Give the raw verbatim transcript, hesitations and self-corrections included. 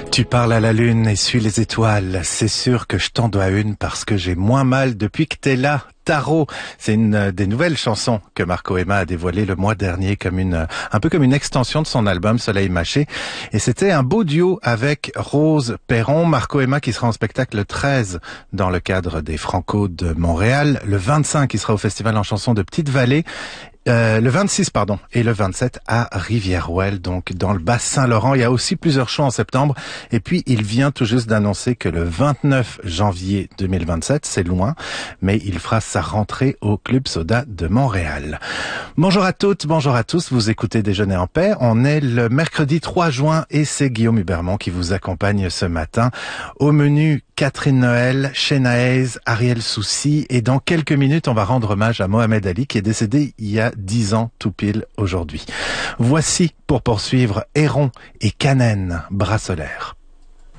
Tu parles à la lune et suis les étoiles. C'est sûr que je t'en dois une parce que j'ai moins mal depuis que t'es là. Tarot, c'est une des nouvelles chansons que Marco Emma a dévoilées le mois dernier comme une, un peu comme une extension de son album Soleil Mâché. Et c'était un beau duo avec Rose Perron. Marco Emma qui sera en spectacle le treize dans le cadre des Franco de Montréal. Le vingt-cinq, il sera au Festival en chanson de Petite-Vallée. Euh, le vingt-six, pardon, et le vingt-sept à Rivière-Ouelle, donc dans le Bas-Saint-Laurent. Il y a aussi plusieurs shows en septembre. Et puis, il vient tout juste d'annoncer que le vingt-neuf janvier deux mille vingt-sept, c'est loin, mais il fera sa rentrée au Club Soda de Montréal. Bonjour à toutes, bonjour à tous. Vous écoutez Déjeuner en paix. On est le mercredi trois juin et c'est Guillaume Hubermont qui vous accompagne ce matin. Au menu, Catherine Noël, Sheena Hayes, Ariel Soucy, et dans quelques minutes, on va rendre hommage à Mohamed Ali qui est décédé il y a dix ans tout pile aujourd'hui. Voici, pour poursuivre, Héron et Kanen, Bras solaire.